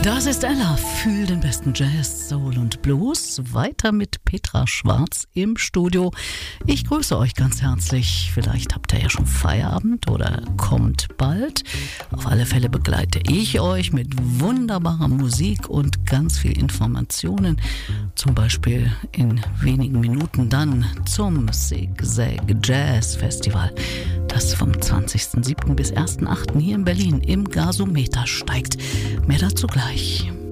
Das ist Ella, fühl den besten Jazz, Soul und Blues. Weiter mit Petra Schwarz im Studio. Ich grüße euch ganz herzlich. Vielleicht habt ihr ja schon Feierabend oder kommt bald. Auf alle Fälle begleite ich euch mit wunderbarer Musik und ganz viel Informationen. Zum Beispiel in wenigen Minuten dann zum Zig-Zag Jazz Festival, das vom 20.07. bis 1.08. hier in Berlin im Gasometer steigt. Mehr dazu gleich.